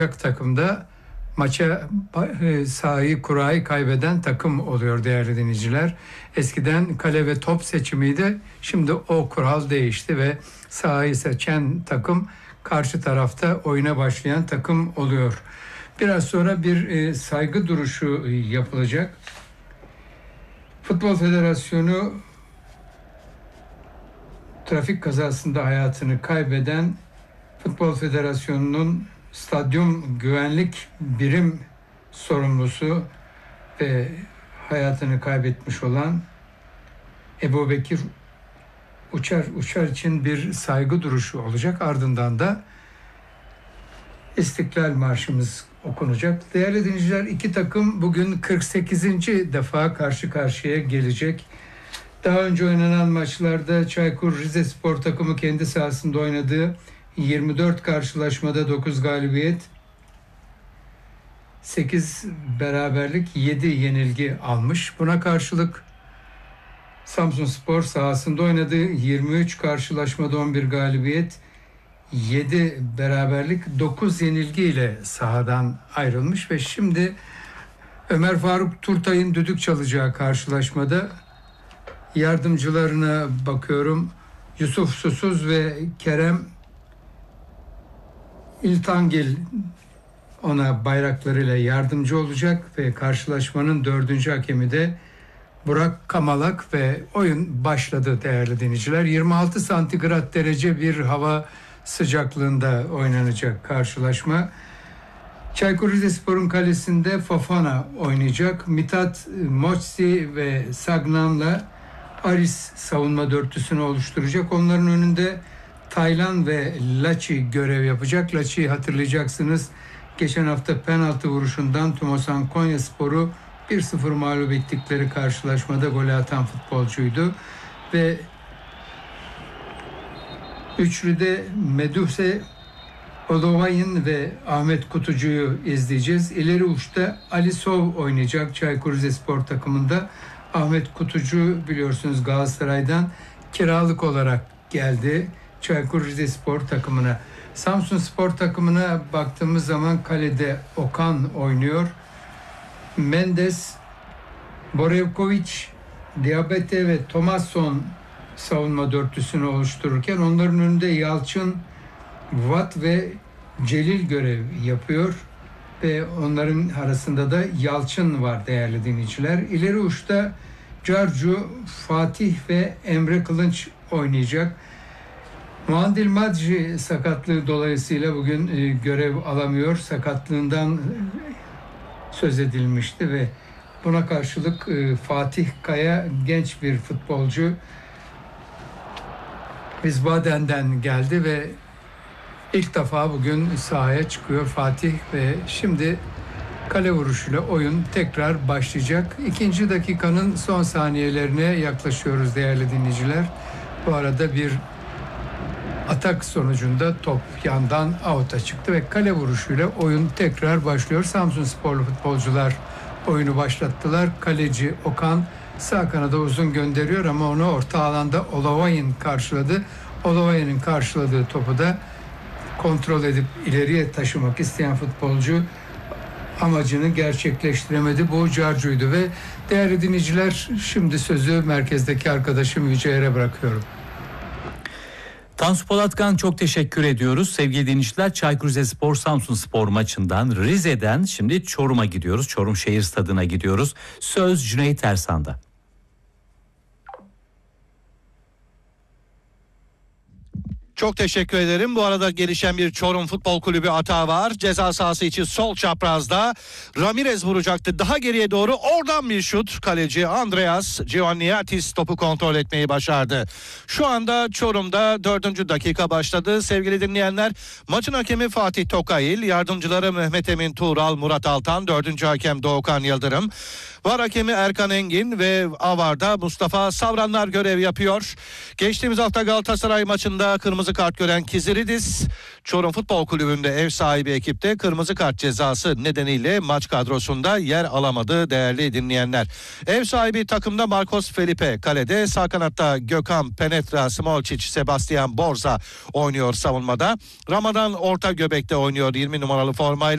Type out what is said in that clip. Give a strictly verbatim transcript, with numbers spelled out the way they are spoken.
takımda maça sahayı kurayı kaybeden takım oluyor değerli dinleyiciler. Eskiden kale ve top seçimiydi. Şimdi o kural değişti ve sahayı seçen takım karşı tarafta oyuna başlayan takım oluyor. Biraz sonra bir saygı duruşu yapılacak. Futbol Federasyonu trafik kazasında hayatını kaybeden Futbol Federasyonu'nun stadyum güvenlik birim sorumlusu ve hayatını kaybetmiş olan Ebubekir Uçar Uçar için bir saygı duruşu olacak. Ardından da İstiklal Marşımız okunacak. Değerli dinleyiciler, iki takım bugün kırk sekizinci defa karşı karşıya gelecek. Daha önce oynanan maçlarda Çaykur Rizespor takımı kendi sahasında oynadığı yirmi dört karşılaşmada dokuz galibiyet, sekiz beraberlik, yedi yenilgi almış. Buna karşılık Samsunspor sahasında oynadığı yirmi üç karşılaşmada on bir galibiyet, yedi beraberlik, dokuz yenilgi ile sahadan ayrılmış ve şimdi Ömer Faruk Turtay'ın düdük çalacağı karşılaşmada yardımcılarına bakıyorum. Yusuf Susuz ve Kerem İltangil ona bayraklarıyla yardımcı olacak ve karşılaşmanın dördüncü hakemi de Burak Kamalak ve oyun başladı değerli dinleyiciler. yirmi altı santigrat derece bir hava sıcaklığında oynanacak karşılaşma. Çaykur Rizespor'un kalesinde Fofana oynayacak. Mithat Moçsi ve Sagnan'la Aris savunma dörtlüsünü oluşturacak. Onların önünde Taylan ve Laçi görev yapacak. Laçi'yi hatırlayacaksınız. Geçen hafta penaltı vuruşundan Tumosan Konyaspor'u bir sıfır mağlup ettikleri karşılaşmada golü atan futbolcuydu. Ve üçlüde Meduse Odovayin ve Ahmet Kutucu'yu izleyeceğiz. İleri uçta Ali Sov oynayacak Çaykur Rizespor takımında. Ahmet Kutucu biliyorsunuz Galatasaray'dan kiralık olarak geldi Çaykur Rizespor takımına. Samsunspor takımına baktığımız zaman kalede Okan oynuyor. Mendes, Borevkovic, Diabete ve Thomasson savunma dörtlüsünü oluştururken onların önünde Yalçın, Watt ve Celil görev yapıyor ve onların arasında da Yalçın var değerli dinleyiciler. İleri uçta Carcu, Fatih ve Emre Kılınç oynayacak. Muandil Madji sakatlığı dolayısıyla bugün e, görev alamıyor. Sakatlığından söz edilmişti ve buna karşılık e, Fatih Kaya genç bir futbolcu Wiesbaden'den geldi ve ilk defa bugün sahaya çıkıyor Fatih ve şimdi kale vuruşuyla oyun tekrar başlayacak. İkinci dakikanın son saniyelerine yaklaşıyoruz değerli dinleyiciler. Bu arada bir atak sonucunda top yandan out'a çıktı ve kale vuruşuyla oyun tekrar başlıyor. Samsunsporlu futbolcular oyunu başlattılar. Kaleci Okan sağ kanada uzun gönderiyor ama onu orta alanda Olovay'ın karşıladı. Olovay'ın karşıladığı topu da kontrol edip ileriye taşımak isteyen futbolcu amacını gerçekleştiremedi. Bu Carcu'ydu ve değerli dinleyiciler, şimdi sözü merkezdeki arkadaşım Yüce'ye bırakıyorum. Tansu Polatkan, çok teşekkür ediyoruz. Sevgili dinleyiciler, Çaykur Rizespor Samsunspor maçından Rize'den şimdi Çorum'a gidiyoruz. Çorum Şehir Stadı'na gidiyoruz. Söz Cüneyt Ersan'da. Çok teşekkür ederim. Bu arada gelişen bir Çorum Futbol Kulübü hata var. Ceza sahası için sol çaprazda Ramirez vuracaktı. Daha geriye doğru oradan bir şut. Kaleci Andreas Giovanniatis topu kontrol etmeyi başardı. Şu anda Çorum'da dördüncü dakika başladı. Sevgili dinleyenler, maçın hakemi Fatih Tokayil, yardımcıları Mehmet Emin Tuğral, Murat Altan, dördüncü hakem Doğukan Yıldırım. Var hakemi Erkan Engin ve Avar'da Mustafa Savranlar görev yapıyor. Geçtiğimiz hafta Galatasaray maçında kırmızı kart gören Kiziridis, Çorum Futbol Kulübü'nde ev sahibi ekipte kırmızı kart cezası nedeniyle maç kadrosunda yer alamadı değerli dinleyenler. Ev sahibi takımda Marcos Felipe kalede, sağ kanatta Gökhan Penetra, Smolcic, Sebastian Borza oynuyor savunmada. Ramadan orta göbekte oynuyor yirmi numaralı formayla.